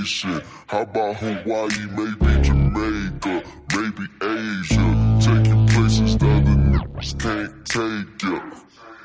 vacation. How about Hawaii, maybe Jamaica, maybe Asia? Take you places that the niggas can't take you.